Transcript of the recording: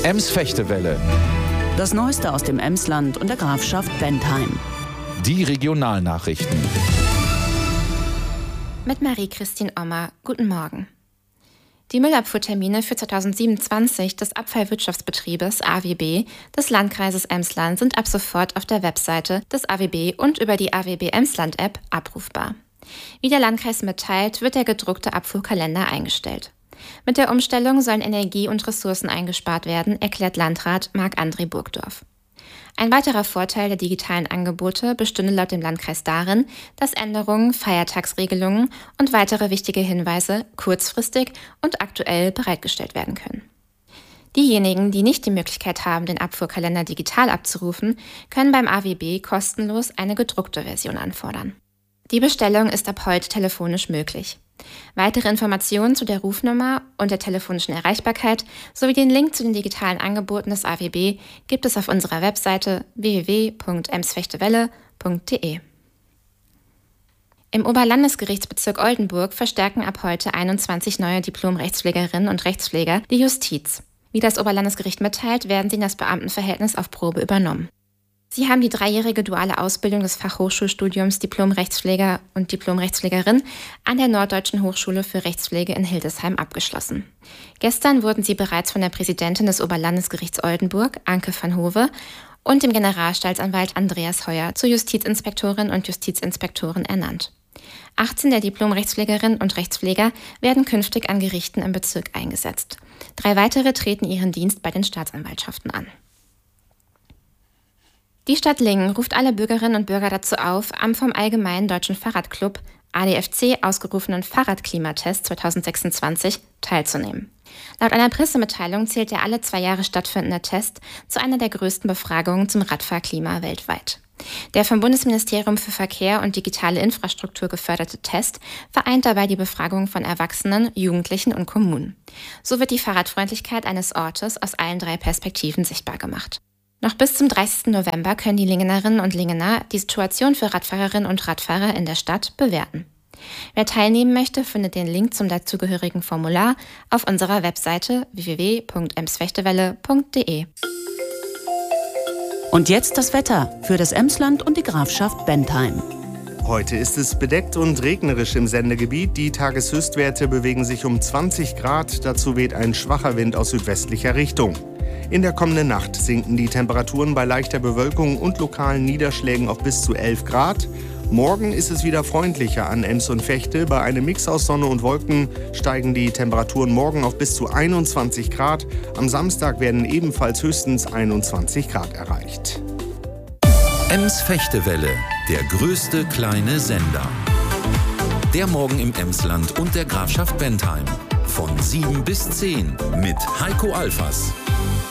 Ems-Fechtewelle. Das Neueste aus dem Emsland und der Grafschaft Bentheim. Die Regionalnachrichten. Mit Marie-Christine Ommer. Guten Morgen. Die Müllabfuhrtermine für 2027 des Abfallwirtschaftsbetriebes AWB des Landkreises Emsland sind ab sofort auf der Webseite des AWB und über die AWB Emsland-App abrufbar. Wie der Landkreis mitteilt, wird der gedruckte Abfuhrkalender eingestellt. Mit der Umstellung sollen Energie und Ressourcen eingespart werden, erklärt Landrat Marc-André Burgdorf. Ein weiterer Vorteil der digitalen Angebote bestünde laut dem Landkreis darin, dass Änderungen, Feiertagsregelungen und weitere wichtige Hinweise kurzfristig und aktuell bereitgestellt werden können. Diejenigen, die nicht die Möglichkeit haben, den Abfuhrkalender digital abzurufen, können beim AWB kostenlos eine gedruckte Version anfordern. Die Bestellung ist ab heute telefonisch möglich. Weitere Informationen zu der Rufnummer und der telefonischen Erreichbarkeit sowie den Link zu den digitalen Angeboten des AWB gibt es auf unserer Webseite www.emsfechtewelle.de. Im Oberlandesgerichtsbezirk Oldenburg verstärken ab heute 21 neue Diplom-Rechtspflegerinnen und Rechtspfleger die Justiz. Wie das Oberlandesgericht mitteilt, werden sie in das Beamtenverhältnis auf Probe übernommen. Sie haben die 3-jährige duale Ausbildung des Fachhochschulstudiums Diplom-Rechtspfleger und Diplom-Rechtspflegerin an der Norddeutschen Hochschule für Rechtspflege in Hildesheim abgeschlossen. Gestern wurden sie bereits von der Präsidentin des Oberlandesgerichts Oldenburg, Anke van Hove, und dem Generalstaatsanwalt Andreas Heuer zur Justizinspektorin und Justizinspektoren ernannt. 18 der Diplom-Rechtspflegerinnen und Rechtspfleger werden künftig an Gerichten im Bezirk eingesetzt. 3 weitere treten ihren Dienst bei den Staatsanwaltschaften an. Die Stadt Lingen ruft alle Bürgerinnen und Bürger dazu auf, am vom Allgemeinen Deutschen Fahrradclub ADFC ausgerufenen Fahrradklimatest 2026 teilzunehmen. Laut einer Pressemitteilung zählt der alle 2 Jahre stattfindende Test zu einer der größten Befragungen zum Radfahrklima weltweit. Der vom Bundesministerium für Verkehr und digitale Infrastruktur geförderte Test vereint dabei die Befragung von Erwachsenen, Jugendlichen und Kommunen. So wird die Fahrradfreundlichkeit eines Ortes aus allen 3 Perspektiven sichtbar gemacht. Noch bis zum 30. November können die Lingenerinnen und Lingener die Situation für Radfahrerinnen und Radfahrer in der Stadt bewerten. Wer teilnehmen möchte, findet den Link zum dazugehörigen Formular auf unserer Webseite www.emsfechtewelle.de. Und jetzt das Wetter für das Emsland und die Grafschaft Bentheim. Heute ist es bedeckt und regnerisch im Sendegebiet. Die Tageshöchstwerte bewegen sich um 20 Grad. Dazu weht ein schwacher Wind aus südwestlicher Richtung. In der kommenden Nacht sinken die Temperaturen bei leichter Bewölkung und lokalen Niederschlägen auf bis zu 11 Grad. Morgen ist es wieder freundlicher an Ems und Vechte. Bei einem Mix aus Sonne und Wolken steigen die Temperaturen morgen auf bis zu 21 Grad. Am Samstag werden ebenfalls höchstens 21 Grad erreicht. Ems-Fechtewelle, der größte kleine Sender. Der Morgen im Emsland und der Grafschaft Bentheim. Von 7 bis 10 mit Heiko Alfers.